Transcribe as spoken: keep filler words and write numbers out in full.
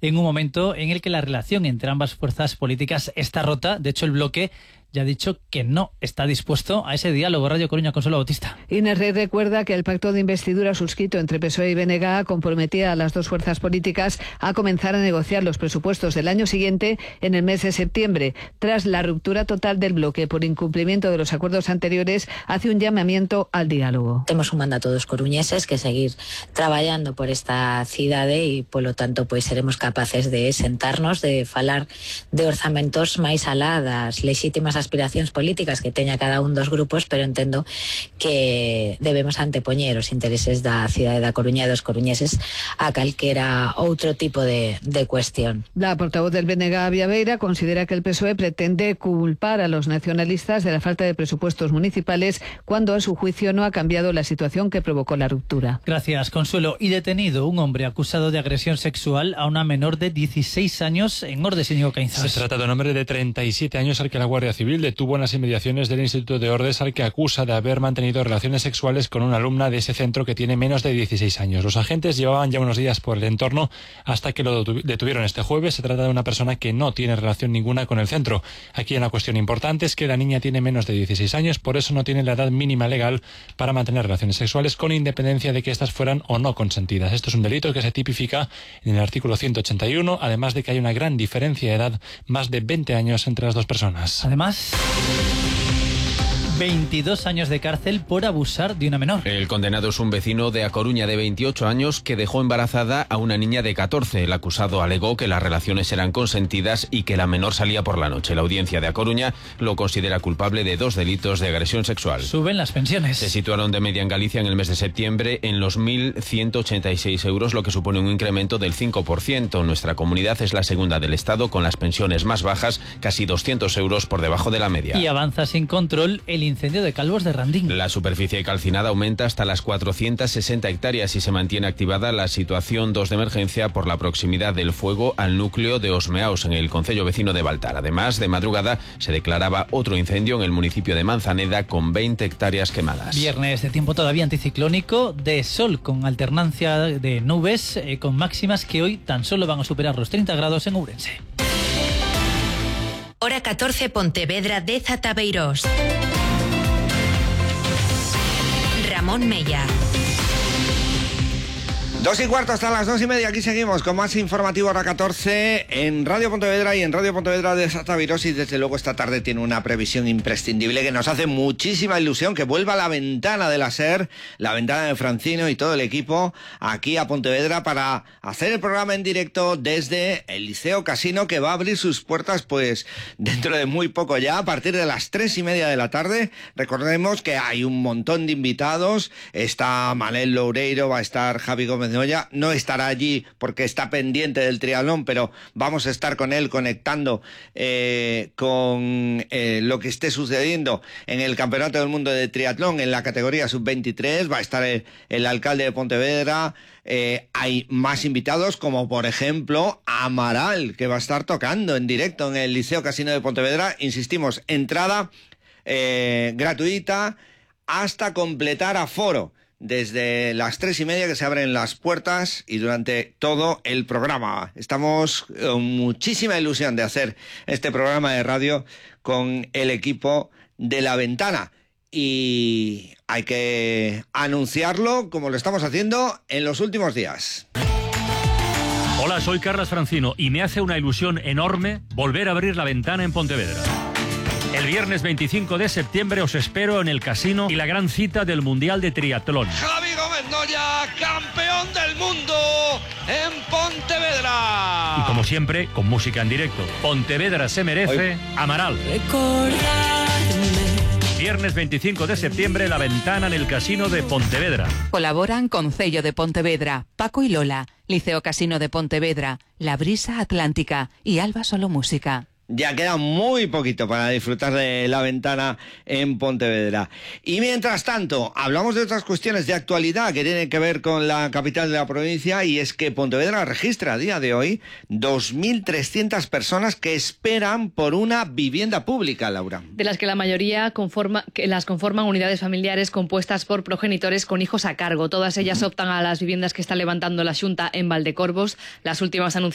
en un momento en el que la relación entre ambas fuerzas políticas está rota. De hecho, el bloque ya ha dicho que no está dispuesto a ese diálogo. Radio Coruña, Consuelo Bautista. Inés Rey recuerda que el pacto de investidura suscrito entre P S O E y B N G comprometía a las dos fuerzas políticas a comenzar a negociar los presupuestos del año siguiente en el mes de septiembre. Tras la ruptura total del bloque por incumplimiento de los acuerdos anteriores, hace un llamamiento al diálogo. Temos un mandato dos coruñeses que seguir traballando por esta cidade e, polo tanto, pois seremos capaces de sentarnos, de falar de orzamentos máis alá das lexítimas aspiracións políticas que teña cada un dos grupos, pero entendo que debemos antepoñer os intereses da cidade da Coruña e dos coruñeses a calquera outro tipo de, de cuestión. La portavoz del B N G, Vía Beira, considera que el P S O E pretende culpar a los nacionalistas de la falta de presupuestos municipales cuando a su juicio no ha cambiado la situación que provocó la ruptura. Gracias, Consuelo. Y detenido un hombre acusado de agresión sexual a una menor de dieciséis años en Ordes, Íñigo Caínzas. Se trata de un hombre de treinta y siete años al que la Guardia Civil detuvo en las inmediaciones del Instituto de Ordes, al que acusa de haber mantenido relaciones sexuales con una alumna de ese centro que tiene menos de dieciséis años. Los agentes llevaban ya unos días por el entorno hasta que lo detuvieron este jueves. Se trata de una persona que no tiene relación ninguna con el centro. Aquí hay una cuestión importante, es que la niña tiene menos de dieciséis años, por eso no tiene la edad mínima legal para mantener relaciones sexuales, con independencia de que éstas fueran o no consentidas. Esto es un delito que se tipifica en el artículo ciento ochenta y uno, además de que hay una gran diferencia de edad, más de veinte años entre las dos personas. Además, veintidós años de cárcel por abusar de una menor. El condenado es un vecino de A Coruña de veintiocho años que dejó embarazada a una niña de catorce. El acusado alegó que las relaciones eran consentidas y que la menor salía por la noche. La audiencia de A Coruña lo considera culpable de dos delitos de agresión sexual. Suben las pensiones. Se situaron de media en Galicia en el mes de septiembre en los mil ciento ochenta y seis euros, lo que supone un incremento del cinco por ciento. Nuestra comunidad es la segunda del Estado con las pensiones más bajas, casi doscientos euros por debajo de la media. Y avanza sin control el incendio de Calvos de Randín. La superficie calcinada aumenta hasta las cuatrocientas sesenta hectáreas y se mantiene activada la situación dos de emergencia por la proximidad del fuego al núcleo de Osmeaos, en el concello vecino de Baltar. Además, de madrugada se declaraba otro incendio en el municipio de Manzaneda con veinte hectáreas quemadas. Viernes de tiempo todavía anticiclónico, de sol con alternancia de nubes, eh, con máximas que hoy tan solo van a superar los treinta grados en Ourense. Hora catorce, Pontevedra, Deza, Tabeirós. Ramón Mella. Dos y cuarto hasta las dos y media. Aquí seguimos con más informativo Hora catorce en Radio Pontevedra y en Radio Pontevedra de Tabeirós. Y desde luego esta tarde tiene una previsión imprescindible que nos hace muchísima ilusión que vuelva la ventana de la SER, la ventana de Francino y todo el equipo aquí a Pontevedra para hacer el programa en directo desde el Liceo Casino, que va a abrir sus puertas pues dentro de muy poco ya, a partir de las tres y media de la tarde. Recordemos que hay un montón de invitados. Está Manel Loureiro, va a estar Javi Gómez Noya, no estará allí porque está pendiente del triatlón, pero vamos a estar con él conectando eh, con eh, lo que esté sucediendo en el Campeonato del Mundo de Triatlón en la categoría sub veintitrés. Va a estar el, el alcalde de Pontevedra. Eh, hay más invitados, como por ejemplo Amaral, que va a estar tocando en directo en el Liceo Casino de Pontevedra. Insistimos, entrada eh, gratuita hasta completar aforo. Desde las tres y media que se abren las puertas y durante todo el programa. Estamos con muchísima ilusión de hacer este programa de radio con el equipo de La Ventana. Y hay que anunciarlo como lo estamos haciendo en los últimos días. Hola, soy Carlos Francino y me hace una ilusión enorme volver a abrir La Ventana en Pontevedra. El viernes veinticinco de septiembre os espero en el casino y la gran cita del Mundial de Triatlón. Javi Gómez Noya, campeón del mundo en Pontevedra. Y como siempre, con música en directo. Pontevedra se merece. Hoy. Amaral. Recordarme. Viernes veinticinco de septiembre, La Ventana en el Casino de Pontevedra. Colaboran Concello de Pontevedra, Paco y Lola, Liceo Casino de Pontevedra, La Brisa Atlántica y Alba Solo Música. Ya queda muy poquito para disfrutar de La Ventana en Pontevedra. Y mientras tanto, hablamos de otras cuestiones de actualidad que tienen que ver con la capital de la provincia, y es que Pontevedra registra a día de hoy dos mil trescientas personas que esperan por una vivienda pública, Laura. De las que la mayoría conforma, que las conforman unidades familiares compuestas por progenitores con hijos a cargo. Todas ellas optan a las viviendas que está levantando la Xunta en Valdecorvos. Las últimas anunciadas